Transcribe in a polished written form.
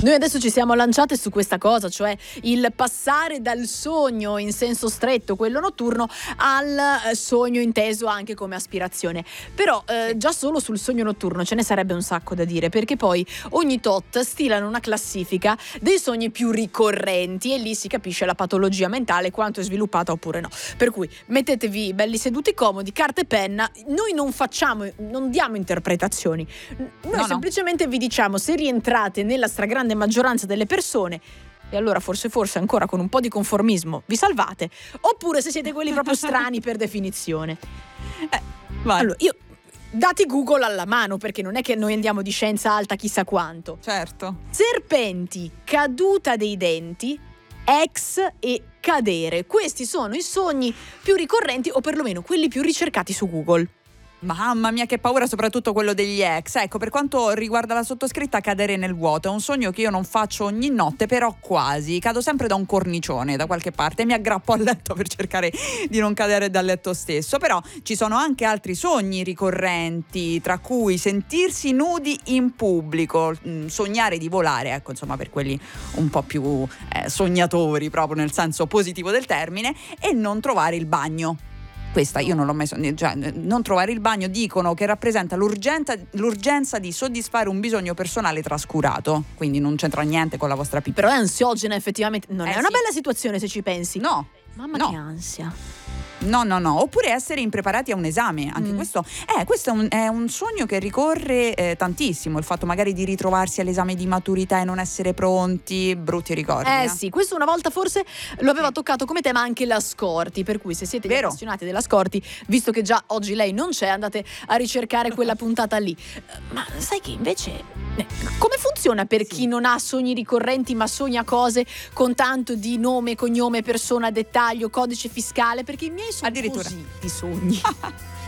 Noi adesso ci siamo lanciate su questa cosa, cioè il passare dal sogno in senso stretto, quello notturno, al sogno inteso anche come aspirazione. Però già solo sul sogno notturno ce ne sarebbe un sacco da dire, perché poi ogni tot stilano una classifica dei sogni più ricorrenti e lì si capisce la patologia mentale, quanto è sviluppata oppure no. Per cui mettetevi belli seduti comodi, carta e penna. Noi non diamo interpretazioni, noi semplicemente vi diciamo se rientrate nella stragrande maggioranza delle persone, e allora forse ancora con un po' di conformismo vi salvate, oppure se siete quelli proprio strani per definizione. Allora, io dati Google alla mano, perché non è che noi andiamo di scienza alta chissà quanto. Certo. Serpenti, caduta dei denti, ex e cadere. Questi sono i sogni più ricorrenti, o perlomeno quelli più ricercati su Google. Mamma mia, che paura, soprattutto quello degli ex. Ecco, per quanto riguarda la sottoscritta, cadere nel vuoto è un sogno che io non faccio ogni notte, però quasi. Cado sempre da un cornicione da qualche parte e mi aggrappo al letto per cercare di non cadere dal letto stesso. Però ci sono anche altri sogni ricorrenti, tra cui sentirsi nudi in pubblico, sognare di volare, ecco, insomma, per quelli un po' più sognatori, proprio nel senso positivo del termine, e non trovare il bagno. Questa io non l'ho mai cioè, non trovare il bagno dicono che rappresenta l'urgenza di soddisfare un bisogno personale trascurato, quindi non c'entra niente con la vostra pipì. Però è ansiogena effettivamente, non è una bella situazione se ci pensi. No. Mamma, no. che ansia. No, oppure essere impreparati a un esame, anche questo è un sogno che ricorre tantissimo, il fatto magari di ritrovarsi all'esame di maturità e non essere pronti, brutti ricordi. Sì, questo una volta forse lo aveva toccato come tema anche la Scorti, per cui se siete gli appassionati della Scorti, visto che già oggi lei non c'è, andate a ricercare quella puntata lì. Ma sai che invece come funziona per chi non ha sogni ricorrenti ma sogna cose con tanto di nome, cognome, persona, dettaglio, codice fiscale? Perché i miei sono addirittura così di sogni.